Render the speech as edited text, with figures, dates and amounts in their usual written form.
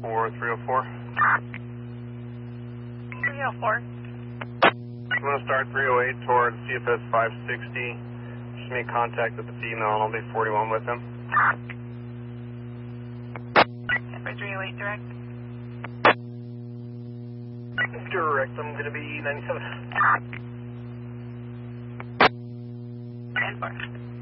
for 304. 304. I'm going to start 308 towards CFS 560. Just make contact with the female and I'll be 41 with him. For 308 direct. Direct, I'm going to be 97. 10-4.